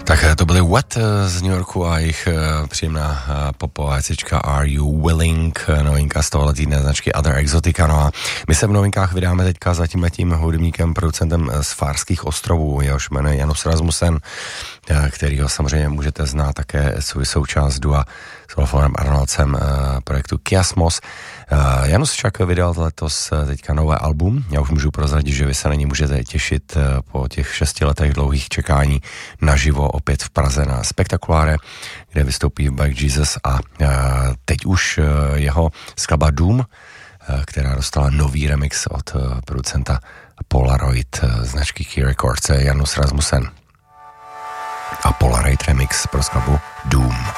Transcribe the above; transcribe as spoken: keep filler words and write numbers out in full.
Tak to byly Wet z New Yorku a jejich příjemná popová věcička Are You Willing, novinka z tohohle týdne značky Other Exotica. No a my se v novinkách vydáme teďka za tímhletím hudebníkem, producentem z Farských ostrovů, jehož jmenuje Janus Rasmussen, kterýho samozřejmě můžete znát také svůj součást dua s Wolframem Arnoldcem projektu Kiasmos. Janus však vydal letos teďka nové album. Já už můžu prozradit, že vy se na ní můžete těšit po těch šesti letech dlouhých čekání naživo opět v Praze na Spektakuláre, kde vystoupí Black Jesus a teď už jeho skladba Doom, která dostala nový remix od producenta Polaroid značky Key Records, Janus Rasmussen a Polaroid remix pro skladbu Doom.